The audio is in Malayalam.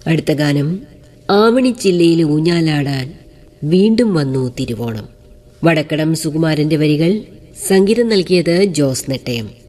അടുത്ത ഗാനം ആവണിച്ചില്ലയിൽ ഊഞ്ഞാലാടാൻ വീണ്ടും വന്നു തിരുവോണം. വടക്കടം സുകുമാരന്റെ വരികൾ, സംഗീതം നൽകിയത് ജോസ് നെട്ടയം.